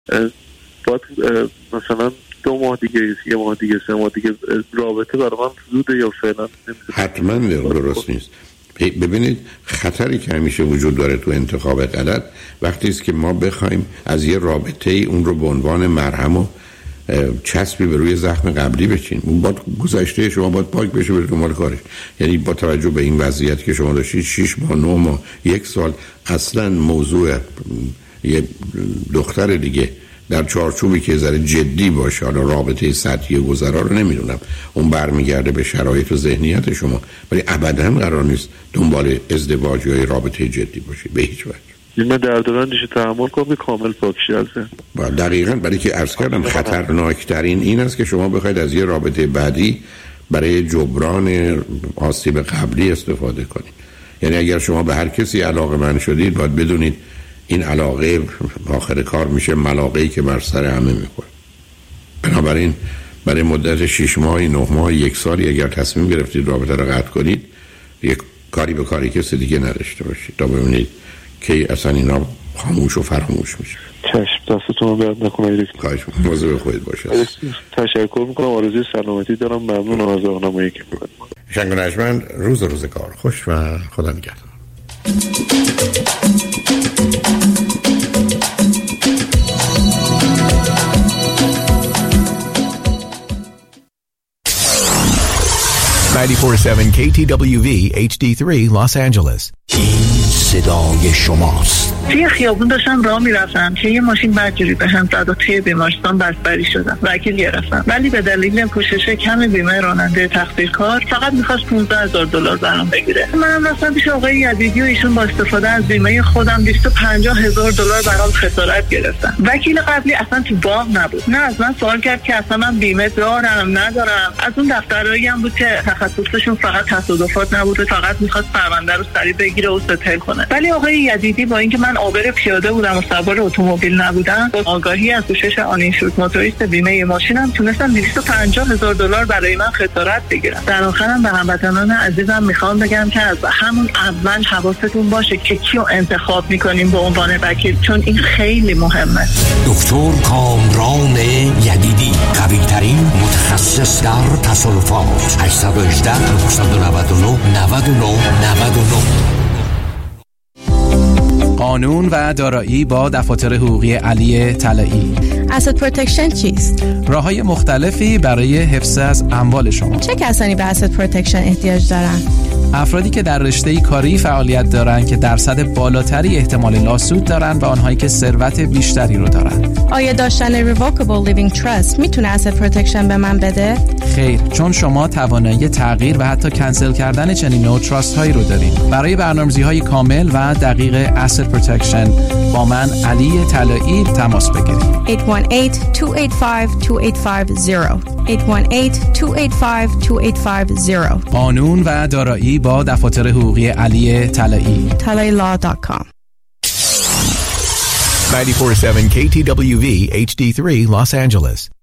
باید مثلا 2 ماه دیگه 1 ماه دیگه 3 ماه دیگه رابطه برای من زوده یا فعلا حتما درست نیست. ببینید خطری که همیشه وجود داره تو انتخاب غلط وقتی است که ما بخوایم از یه رابطه اون رو به عنوان مرهم و چسبی به روی زخم قبلی بچین. اون باید گذشته شما باید پاک بشه بره دنبال کارش. یعنی با توجه به این وضعیتی که شما داشتید 6 ماه 9 ماه 1 سال اصلا موضوع یه دختر دیگه در چارچوبی که ذره جدی باشه، حالا رابطه سطحی گذرا رو نمیدونم، اون برمیگرده به شرایط و ذهنیت شما، ولی ابدا قرار نیست دنبال ازدواج یا رابطه جدی باشید به هیچ وجه. من دردرندش تحمل کنم کامل پاکشی ازه. دقیقاً برای که عرض کردم خطرناکترین این است که شما بخواید از یه رابطه بعدی برای جبران آسیب قبلی استفاده کنید. یعنی اگر شما به هر کسی علاقه‌مند شدید باید بدونید این علاقه آخر کار میشه ملاقه‌ای که بر سر همه میخوره. بنابراین برای مدت 6 ماه 9 ماه 1 سالی اگر تصمیم گرفتید رابطه رو قطع کنید، یک کاری به کاری کسی دیگه نداشته باشید تا ببینید که اصلا اینا خاموش و فراموش میشه. چشم، دستتون رو درد نکنه. خواهش می‌کنم مواظب خودت باشید. تشکر میکنم، آرزوی سلامتی دارم. ممنون از راهنمایی که می‌کنید. شنگونجمند روزگار خوش و خدا نگهدار. KTWV HD3 Los Angeles. این صدای شماست. توی خیابون داشتم راه میرفتم که یه ماشین بدجوری به هم زد و توی بیمارستان بستری شدم. وکیل گرفتم ولی به دلیل پوشش کم بیمه راننده تقصیرکار فقط می‌خواست $15,000 برام بگیره. منم رفتم پیش آقای یزیدی و ایشون با استفاده از بیمه خودم $250,000 برام خسارت گرفتن. وکیل قبلی اصلا تو باغ نبود. نه از من سوال کرد که اصلا من بیمه دارم ندارم. از اون دفترایی هم بود که تخصصشون فقط تصادفات نبود، فقط می‌خواست پرونده رو سریع بگیره و ستل کنه. ولی آقای یزیدی با اینکه من عابر پیاده بودم و سوار اتومبیل نبودم، با آگاهی از پوشش آنینشورد موتوریست بیمه ماشینم تونستم $250,000 برای من خسارت بگیرم. در آخرم به هموطنان عزیزم میخوام بگم که از همون اول حواستون باشه که کیو انتخاب میکنیم به عنوان وکیل، چون این خیلی مهمه. دکتر کامران یدیدی، قوی‌ترین متخصص در تصادفات. 818 999 99. قانون و دارایی با دفاتر حقوقی علی طلایی. asset protection چیست؟ راه‌های مختلفی برای حفظ از اموال شما. چه کسانی به asset protection احتیاج دارند؟ افرادی که در رشته کاری فعالیت دارند که درصد بالاتری احتمال لاسود دارند و آنهایی که ثروت بیشتری رو دارند. آیا داشتن revocable living trust میتونه asset protection به من بده؟ خیر، چون شما توانایی تغییر و حتی کنسل کردن چنین نوع تراست هایی رو دارید. برای برنامه‌ریزی‌های کامل و دقیق asset protection با من علی طلایی تماس بگیرید. 818-285-2850 818-285-2850 قانون و دارایی با دفاتر حقوقی علی طلایی. talailaw.com 94.7 KTWV HD3 Los Angeles.